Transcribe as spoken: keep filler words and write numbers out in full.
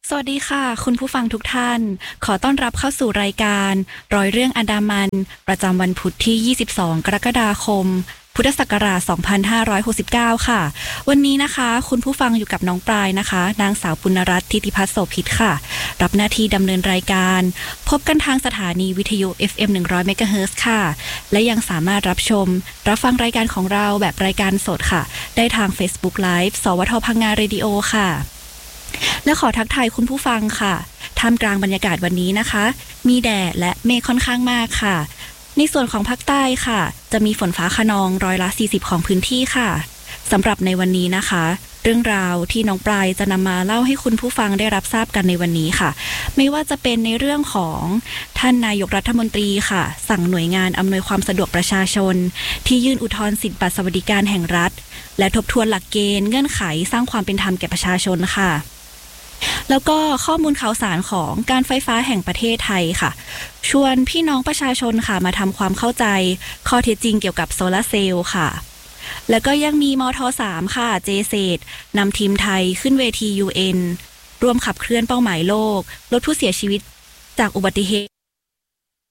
สวัสดีค่ะคุณผู้ฟังทุกท่านขอต้อนรับเข้าสู่รายการร้อยเรื่องอันดามันประจำวันพุธที่ยี่สิบสองกรกฎาคมพุทธศักราชสองพันห้าร้อยหกสิบเก้าค่ะวันนี้นะคะคุณผู้ฟังอยู่กับน้องปลายนะคะนางสาวปุณณรัตน์ทิติพัฒน์โสภิตค่ะรับหน้าที่ดำเนินรายการพบกันทางสถานีวิทยุ เอฟ เอ็ม หนึ่งร้อย เมกะเฮิรตซ์ ค่ะและยังสามารถรับชมรับฟังรายการของเราแบบรายการสดค่ะได้ทาง Facebook Live สวทพังงาเรดิโอค่ะและขอทักทายคุณผู้ฟังค่ะท่ามกลางบรรยากาศวันนี้นะคะมีแดดและเมฆค่อนข้างมากค่ะในส่วนของภาคใต้ค่ะจะมีฝนฟ้าคะนองร้อยละสี่สิบของพื้นที่ค่ะสำหรับในวันนี้นะคะเรื่องราวที่น้องปลายจะนำมาเล่าให้คุณผู้ฟังได้รับทราบกันในวันนี้ค่ะไม่ว่าจะเป็นในเรื่องของท่านนายกรัฐมนตรีค่ะสั่งหน่วยงานอำนวยความสะดวกประชาชนที่ยื่นอุทธรณ์สิทธิบัตรสวัสดิการแห่งรัฐและทบทวนหลักเกณฑ์เงื่อนไขสร้างความเป็นธรรมแก่ประชาชนค่ะแล้วก็ข้อมูลข่าวสารของการไฟฟ้าแห่งประเทศไทยค่ะชวนพี่น้องประชาชนค่ะมาทำความเข้าใจข้อเท็จจริงเกี่ยวกับโซลาร์เซลล์ค่ะแล้วก็ยังมีมท สาม ค่ะเจเซดนำทีมไทยขึ้นเวที ยู เอ็น ร่วมขับเคลื่อนเป้าหมายโลกลดผู้เสียชีวิตจากอุบัติเหตุ